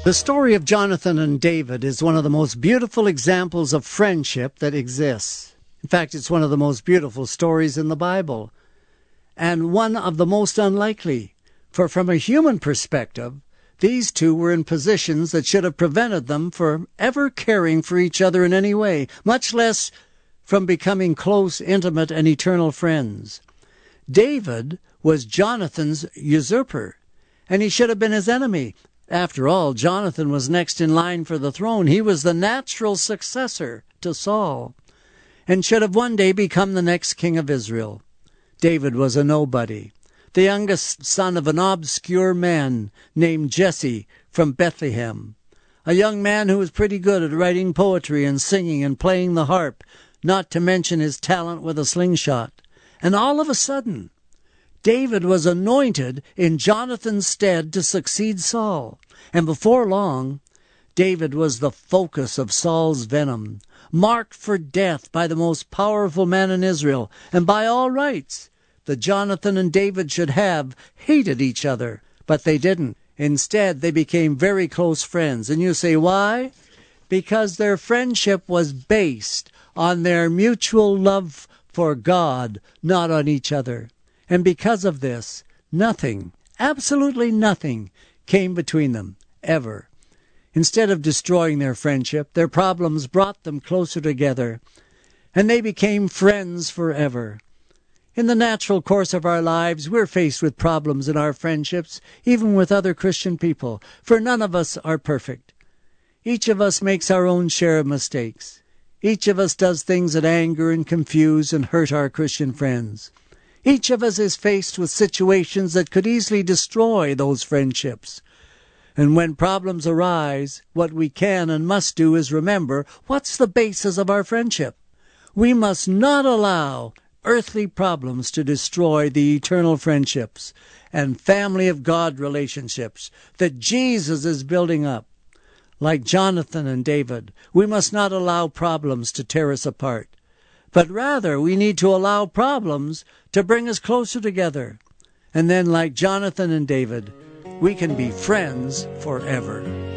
The story of Jonathan and David is one of the most beautiful examples of friendship that exists. In fact, it's one of the most beautiful stories in the Bible, and one of the most unlikely. For from a human perspective, these two were in positions that should have prevented them from ever caring for each other in any way, much less from becoming close, intimate, and eternal friends. David was Jonathan's usurper, and he should have been his enemy. After all, Jonathan was next in line for the throne. He was the natural successor to Saul, and should have one day become the next king of Israel. David was a nobody, the youngest son of an obscure man named Jesse from Bethlehem, a young man who was pretty good at writing poetry and singing and playing the harp, not to mention his talent with a slingshot. And all of a sudden, David was anointed in Jonathan's stead to succeed Saul. And before long, David was the focus of Saul's venom, marked for death by the most powerful man in Israel. And by all rights, the Jonathan and David should have hated each other. But they didn't. Instead, they became very close friends. And you say, why? Because their friendship was based on their mutual love for God, not on each other. And because of this, nothing, absolutely nothing, came between them, ever. Instead of destroying their friendship, their problems brought them closer together, and they became friends forever. In the natural course of our lives, we're faced with problems in our friendships, even with other Christian people, for none of us are perfect. Each of us makes our own share of mistakes. Each of us does things that anger and confuse and hurt our Christian friends. Each of us is faced with situations that could easily destroy those friendships. And when problems arise, what we can and must do is remember, what's the basis of our friendship? We must not allow earthly problems to destroy the eternal friendships and family of God relationships that Jesus is building up. Like Jonathan and David, we must not allow problems to tear us apart. But rather, we need to allow problems to bring us closer together. And then, like Jonathan and David, we can be friends forever.